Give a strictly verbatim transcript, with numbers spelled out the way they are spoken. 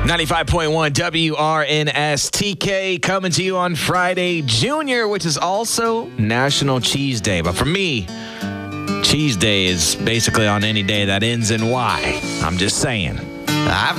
ninety-five point one W R N S T K coming to you on Friday Junior, which is also National Cheese Day. But for me, Cheese Day is basically on any day that ends in Y. I'm just saying. I've